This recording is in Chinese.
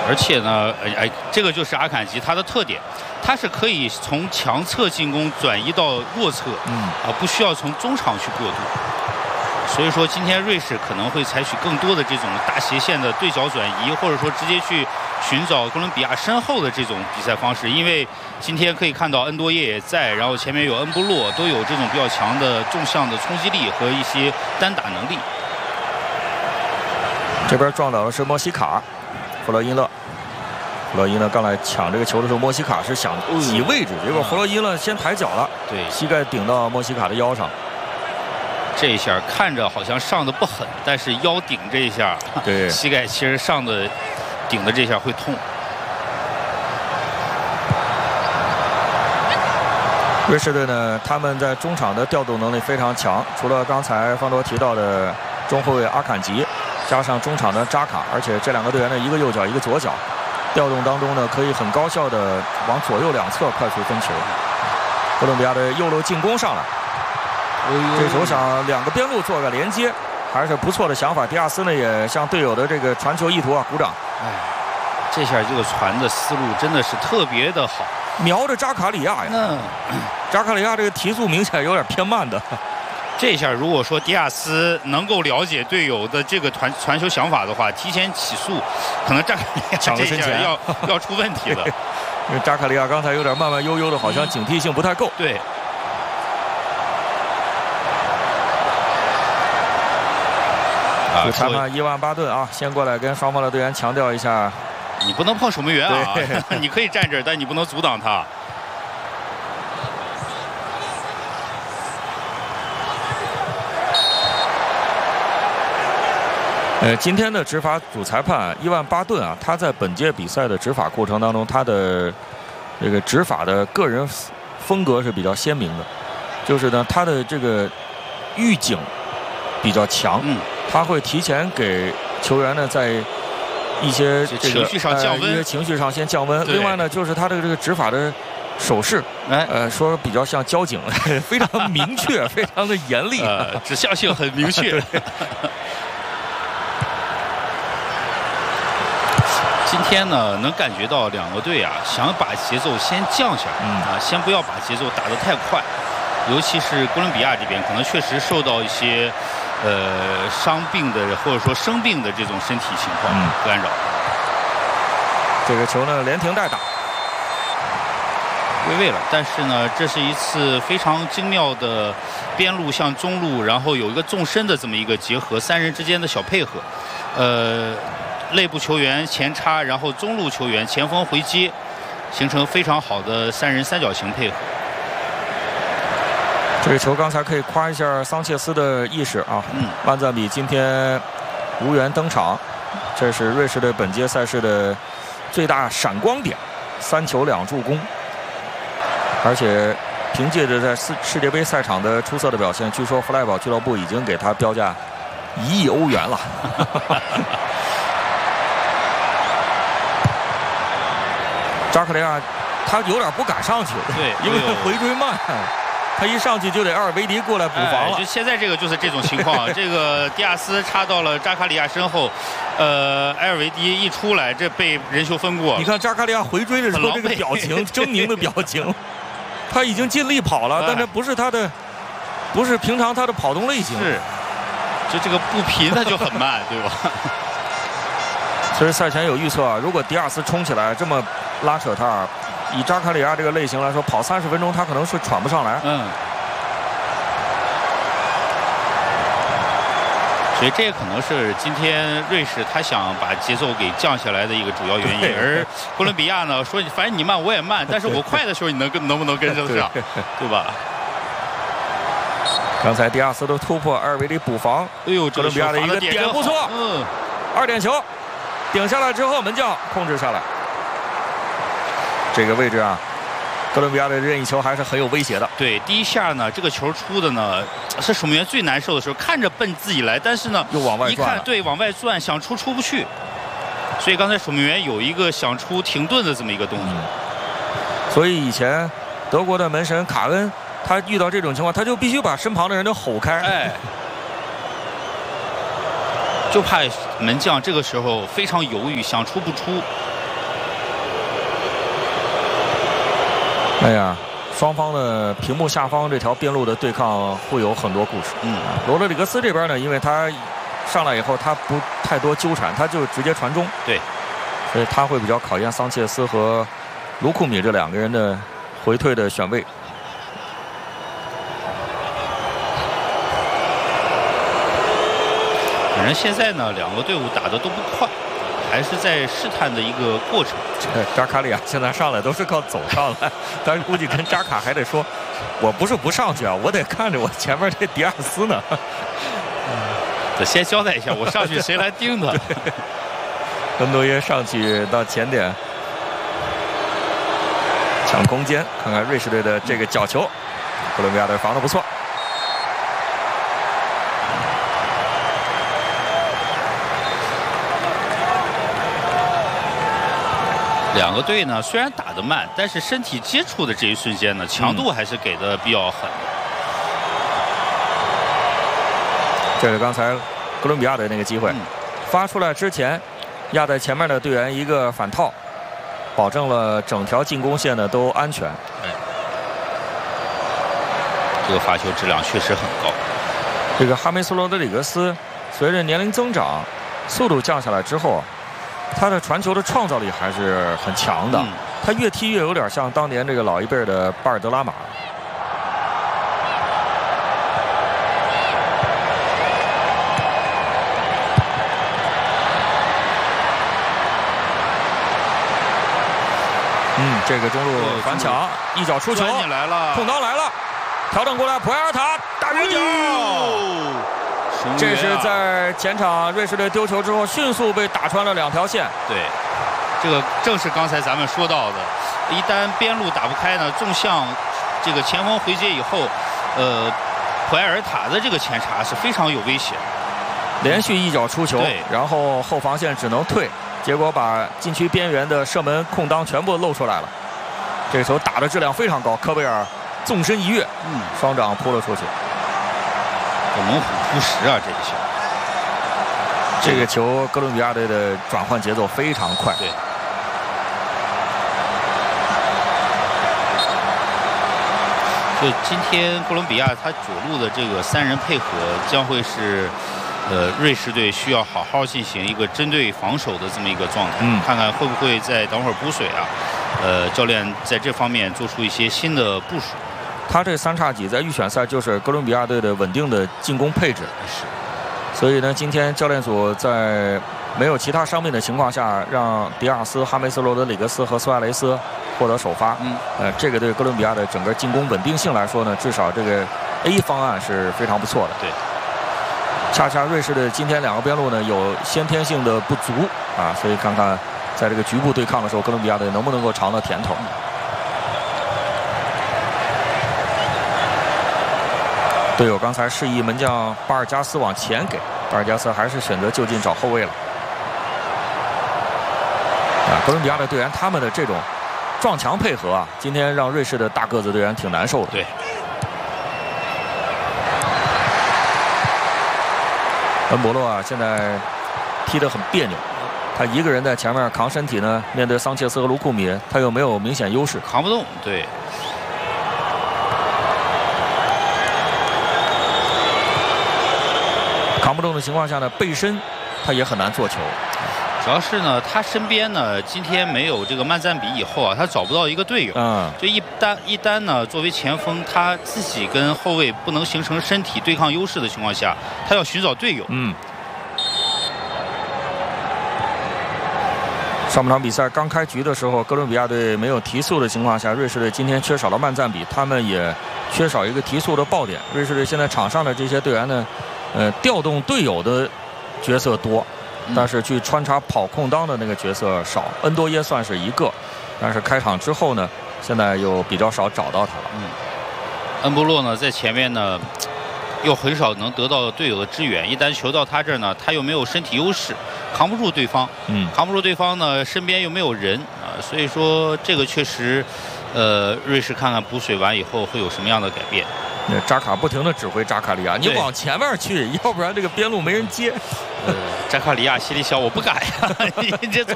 而且呢，这个就是阿坎吉他的特点，他是可以从强侧进攻转移到弱侧，不需要从中场去过渡。所以说，今天瑞士可能会采取更多的这种大斜线的对角转移，或者说直接去寻找哥伦比亚身后的这种比赛方式。因为今天可以看到恩多耶也在，然后前面有恩波洛，都有这种比较强的纵向的冲击力和一些单打能力。 这边撞倒的是莫西卡，弗洛因勒。弗洛因勒刚来抢这个球的时候，莫西卡是想挤位置，结果弗洛因勒先抬脚了， 对， 膝盖顶到莫西卡的腰上。 这一下看着好像上的不狠，但是腰顶这一下， 对， 膝盖其实上的顶的这下会痛。 瑞士队呢，他们在中场的调度能力非常强，除了刚才方多提到的中后卫阿坎吉，加上中场的扎卡，而且这两个队员呢，一个右脚，一个左脚，调动当中呢，可以很高效的往左右两侧快速分球。哥伦比亚的右路进攻上来。这球想两个边路做个连接，还是不错的想法。迪亚斯呢也向队友的这个传球意图鼓掌。 这下这个传的思路真的是特别的好， 瞄着扎卡里亚呀。扎卡里亚这个提速明显有点偏慢的。 这下如果说迪亚斯能够了解队友的这个传球想法的话，提前起速，可能扎卡里亚这下要出问题了。 因为扎卡里亚刚才有点慢慢悠悠的，好像警惕性不太够。 对。 主裁判伊万巴顿啊，先过来跟双方的队员强调一下， 你不能碰守门员啊，你可以站这儿，但你不能阻挡他。 今天的执法主裁判伊万巴顿啊，他在本届比赛的执法过程当中，他的这个执法的个人风格是比较鲜明的，就是呢，他的这个预警比较强。他会提前给球员呢，在一些这个情绪上降温， 一些情绪上先降温。另外呢，就是他的这个执法的手势，说比较像交警，非常明确，非常的严厉， 指向性很明确。今天呢，能感觉到两个队啊，想把节奏先降下来，先不要把节奏打得太快，尤其是哥伦比亚这边，可能确实受到一些。伤病的或者说生病的这种身体情况干扰。 这个球呢连停带打， 归位了。但是呢，这是一次非常精妙的边路向中路，然后有一个纵深的这么一个结合，三人之间的小配合。内部球员前插，然后中路球员前锋回接，形成非常好的三人三角形配合。 这个球刚才可以夸一下桑切斯的意识啊，万赞比今天无缘登场，这是瑞士队本届赛事的最大闪光点，3球2助攻，而且凭借着在世界杯赛场的出色的表现，据说弗赖堡俱乐部已经给他标价1亿欧元了。扎克雷亚他有点不敢上去， 对， 因为回追慢。他一上去就得阿尔维迪过来补防了。 就现在这个就是这种情况，这个迪亚斯插到了扎卡里亚身后，埃尔维迪一出来，这被人球分过。 你看扎卡里亚回追的时候，这个表情狰狞的表情，他已经尽力跑了，但是不是平常他的跑动类型。 是，就这个步频他就很慢，对吧？ 所以赛前有预测啊，如果迪亚斯冲起来这么拉扯他。以扎卡里亚这个类型来说，跑30分钟他可能是喘不上来。 所以这可能是今天瑞士他想把节奏给降下来的一个主要原因。而哥伦比亚呢说，反正你慢我也慢，但是我快的时候你能不能跟得上，对吧？ 刚才迪亚斯的突破，阿尔维迪补防， 哎呦， 哥伦比亚的一个点不错，2点球，顶下来之后门将控制下来。这个位置啊，哥伦比亚的任意球还是很有威胁的。 对，第一下呢，这个球出的呢是守门员最难受的时候，看着奔自己来，但是呢又往外转， 一看对往外转，想出不去，所以刚才守门员有一个想出停顿的这么一个动作。 所以以前德国的门神卡恩，他遇到这种情况，他就必须把身旁的人都吼开， 就怕门将这个时候非常犹豫，想出不出。 哎呀，双方的屏幕下方这条边路的对抗会有很多故事。罗德里格斯这边呢，因为他上来以后他不太多纠缠，他就直接传中。 对， 所以他会比较考验桑切斯和卢库米这2个人的回退的选位。 反正现在呢，2个队伍打的都不快，还是在试探的一个过程。 扎卡利亚现在上来都是靠走上来，但是估计跟扎卡还得说，我不是不上去啊，我得看着我前面这迪亚斯呢。 得先交代一下，我上去谁来盯的？ 恩多耶上去到前点抢空间，看看瑞士队的这个角球，哥伦比亚队防得不错。 2个队呢，虽然打得慢，但是身体接触的这一瞬间呢，强度还是给的比较狠。 这是刚才哥伦比亚的那个机会，发出来之前，压在前面的队员一个反套，保证了整条进攻线呢都安全。 这个发球质量确实很高。 这个哈梅斯·罗德里格斯随着年龄增长，速度降下来之后，他的传球的创造力还是很强的。他越踢越有点像当年这个老一辈的巴尔德拉马。这个中路反抢，一脚出球， 来了， 空当来了，调整过来，普埃尔塔大远角。这是在前场瑞士队丢球之后，迅速被打穿了2条线。 对，这个正是刚才咱们说到的，一旦边路打不开呢，纵向这个前锋回接以后，普埃尔塔的这个前插是非常有威胁。 连续一脚出球，然后后防线只能退。结果把禁区边缘的射门空当全部露出来了。这个球打的质量非常高，科贝尔纵身一跃，双掌扑了出去。 猛虎扑食啊！ 这个球，哥伦比亚队的转换节奏非常快。 对。就今天哥伦比亚他左路的这个3人配合将会是。瑞士队需要好好进行一个针对防守的这么一个状态，看看会不会再等会儿补水啊？教练在这方面做出一些新的部署。 他这3叉戟在预选赛就是哥伦比亚队的稳定的进攻配置。 是。 所以呢，今天教练组在没有其他伤病的情况下，让迪亚斯、哈梅斯·罗德里格斯和苏亚雷斯获得首发。这个对哥伦比亚的整个进攻稳定性来说呢，至少这个 A 方案是非常不错的。 对。 恰恰瑞士的今天2个边路呢有先天性的不足啊，所以看看在这个局部对抗的时候，哥伦比亚队能不能够尝到甜头。队友刚才示意门将巴尔加斯往前给，巴尔加斯还是选择就近找后卫了。哥伦比亚的队员他们的这种撞墙配合啊，今天让瑞士的大个子队员挺难受的。 对。 恩博洛啊，现在踢得很别扭，他一个人在前面扛身体呢，面对桑切斯和卢库米，他又没有明显优势， 扛不动。对， 扛不动的情况下呢，背身他也很难做球。 主要是呢，他身边呢今天没有这个曼赞比以后啊，他找不到一个队友。就一旦呢，作为前锋，他自己跟后卫不能形成身体对抗优势的情况下，他要寻找队友。 上半场比赛刚开局的时候，哥伦比亚队没有提速的情况下，瑞士队今天缺少了曼赞比，他们也缺少一个提速的爆点。瑞士队现在场上的这些队员呢，调动队友的角色多。但是去穿插跑空当的那个角色少，恩多耶算是一个，但是开场之后呢，现在又比较少找到他了。 恩波洛呢在前面呢，又很少能得到队友的支援，一旦球到他这儿呢，他又没有身体优势，扛不住对方。扛不住对方呢，身边又没有人啊，所以说这个确实，瑞士看看补水完以后会有什么样的改变。 扎卡不停地指挥扎卡利亚，你往前面去，要不然这个边路没人接。 扎卡利亚心里想，我不敢呀，你这从